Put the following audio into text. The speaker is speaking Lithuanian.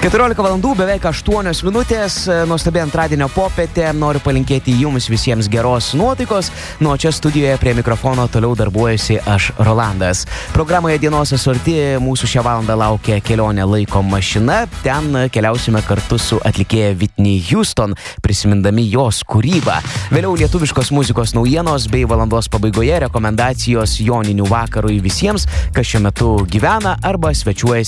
14 valandų, beveik 8 minutės, nuostabi antradienio popietė, noriu palinkėti jums visiems geros nuotaikos, nuo čia studijoje prie mikrofono toliau darbuojasi aš, Rolandas. Programoje dienos asorti mūsų šią valandą laukia kelionė laiko mašina, ten keliausime kartu su atlikėja Whitney Houston, prisimindami jos kūrybą. Vėliau lietuviškos muzikos naujienos bei valandos pabaigoje rekomendacijos joninių vakarui visiems, kas šiuo metu gyvena arba svečiuojasi